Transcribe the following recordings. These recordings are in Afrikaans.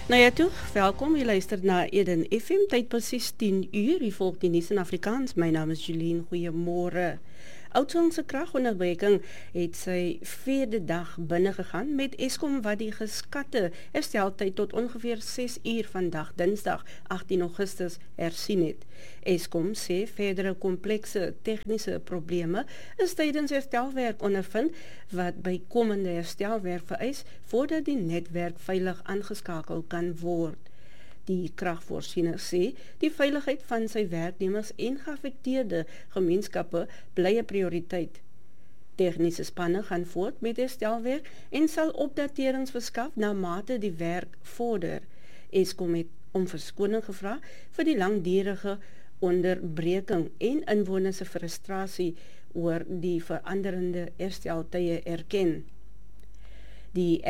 Nou ja, toe, welkom. Je luistert naar Eden FM, tijd precies 10 uur. U volgt die nieuws in Afrikaans. Mijn naam is Julien. Goeiemorgen. Oudtshoornse kragonderbreking het sy 4de dag binnengegaan met Eskom wat die geskatte hersteltyd tot ongeveer 6 uur vandag, dinsdag 18 Augustus, hersien het. Eskom sê verdere komplekse tegniese probleme is tydens herstelwerk ondervind wat bykomende herstelwerk vereis voordat die netwerk veilig aangeskakel kan word. Die kragvoorsiener sê die veiligheid van sy werknemers en geaffekteerde gemeenskappe bly 'n prioriteit. Tegniese spanne gaan voort met herstelwerk en sal opdaterings verskaf na mate die werk vorder. Eskom het om verskoning gevra vir die langdurige onderbreking en inwoners se frustrasie oor die veranderende hersteltye erken. Die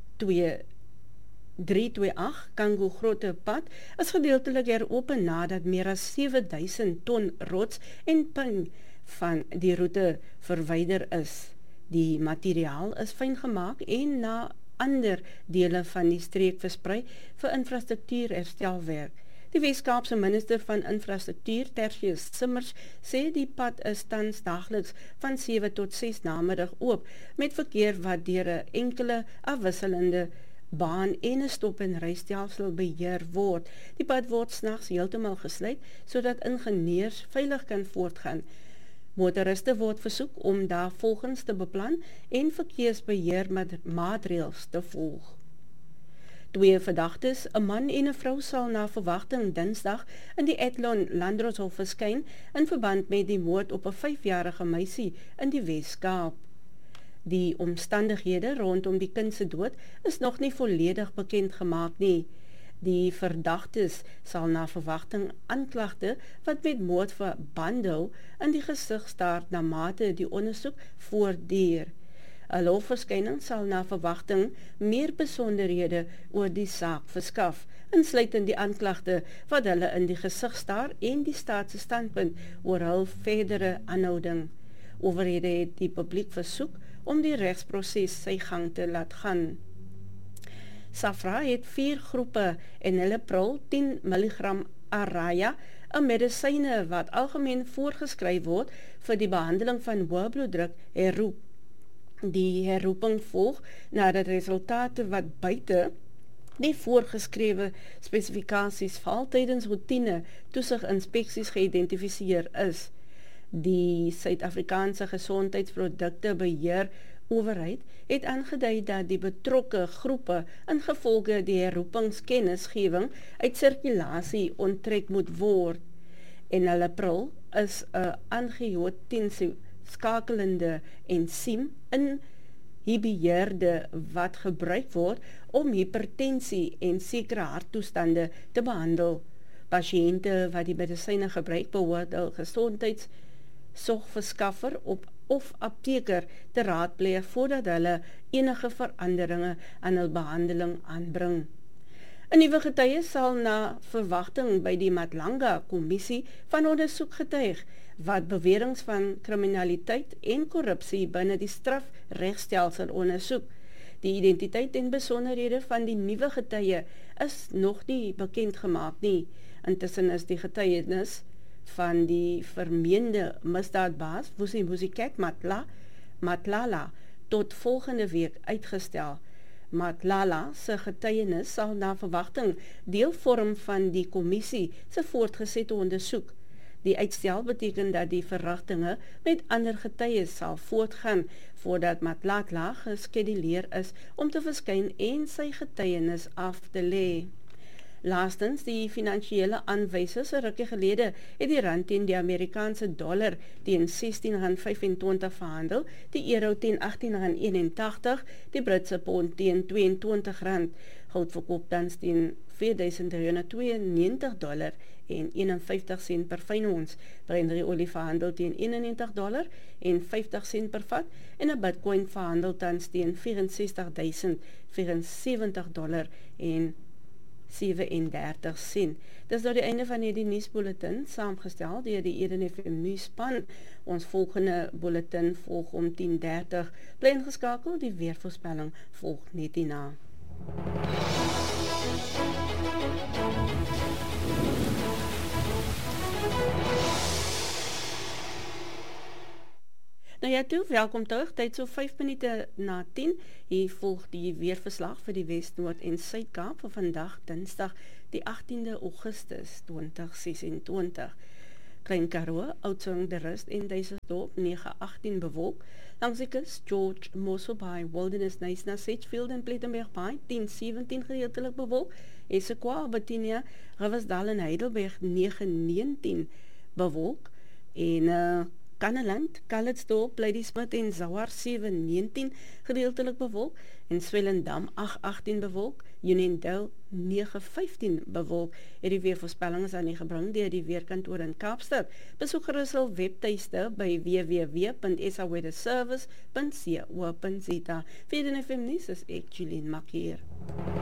R328 Kango Grote Pad is gedeeltelik heropen nadat meer as 7000 ton rots en puin van die roete verwyder is. Die materiaal is fyn gemaak en na ander dele van die streek versprei vir infrastruktuurherstelwerk. Die Weskaapse minister van infrastruktuur, Tertius Simmers, sê die pad is tans dagliks van 7 tot 6 namiddag oop met verkeer wat deur 'n enkele afwisselende baan en 'n stop- en rystelsel beheer word. Die pad word snags heeltemal gesluit sodat ingenieurs veilig kan voortgaan. Motoriste word versoek om daarvolgens te beplan en verkeersbeheer maatreëls te volg. 2 verdagtes, 'n man en 'n vrou, sal na verwagting dinsdag in die Etlon Landdroshof verskyn in verband met die moord op 'n 5-jarige meisie in die Wes-Kaap. Die omstandighede rondom die kind se dood is nog nie volledig bekend gemaak nie. Die verdagtes sal na verwagting aanklagte wat met moord verband hou in die gesig staar na mate die ondersoek voortduur. 'n Hofverskyning sal na verwagting meer besonderhede oor die saak verskaf, insluitend die aanklagte wat hulle in die gesig staar en die staat se standpunt oor hul verdere aanhouding. Owerhede het die publiek versoek om die regsproses sy gang te laat gaan. SAFRA het 4 groepe enalapril 10 mg Araya, 'n medisyne wat algemeen voorgeskryf word vir die behandeling van hoë bloeddruk, herroep. Die herroeping volg nadat resultate wat buite die voorgeskrewe spesifikasies val tydens roetine toesiginspeksies geïdentifiseer is. Die Suid-Afrikaanse Gesondheidsprodukte Beheer Owerheid het aangedui dat die betrokke groepe ingevolge die herroepingskennisgewing uit sirkulasie onttrek moet word. Enalapril is 'n angiotensin skakelende ensiem inhibieerde wat gebruik word om hipertensie en sekere harttoestande te behandel. Pasiënte wat die medisyne gebruik behoort hul gesondheidsorgverskaffer of apteker te raadpleeg voordat hulle enige veranderinge aan hul behandeling aanbring. 'n Nuwe getuie sal na verwagting by die Matlanga Kommissie van ondersoek getuig wat beweringe van kriminaliteit en korrupsie binne die strafregstelsel ondersoek. Die identiteit en besonderhede van die nuwe getuie is nog nie bekend gemaak nie. Intussen is die getuienis van die vermeende misdaadbaas Vusi Ket Matlala tot volgende week uitgestel. Matlala se getuienis sal na verwagting deel vorm van die kommissie se voortgesette ondersoek. Die uitstel beteken dat die verrigtinge met ander getuies sal voortgaan voordat Matlala geskeduleer is om te verskyn en sy getuienis af te lê. Laastens, die finansiële aanwysers 'n rukkie gelede het die rand teen die Amerikaanse dollar teen R16.25 verhandel, die euro teen R18.81, die Britse pond teen R22. Goud verkoop tans teen $4,392 en 51 sent per fyn ons. Brandry olie verhandel teen $91.50 per vat en 'n Bitcoin verhandel tans teen $64,074 en 37 sent. Dis nou die einde van hierdie nuusbulletin, saamgestel deur die Eden FM nuusspan. Ons volgende bulletin volg om 10:30. Bly ingeskakel, die weervoorspelling volg net hierna. Ja toe, welkom terug. Tyd so 5 minute na 10. Hier volg die weerverslag vir die Wes, Noord en Suid-Kaap vir vandag, Dinsdag, die 18de Augustus 2026. Klein Karoo, Oudtshoorn, De Rust en Duisendorp 9-18 bewolk. Langs die kus, George, Mossel Bay, Wilderness, Knysna, Sedgefield en Plettenberg Bay 10-17 gedeeltelik bewolk. Essequa, Albertina, Riversdal en Heidelberg 9-19 bewolk. En Kanneland, Calitzdorp, Ladysmith en Zouar 7-19 gedeeltelik bewolk en Swellendam 8-18 bewolk, Unionville 9-15 bewolk. Die weervoorspellings aan die gebring deur die weerkantoor in Kaapstad. Besoek gerus hul webtuiste by www.saweatherservice.co.za. Vir die FM nuus is ek Julian Makier.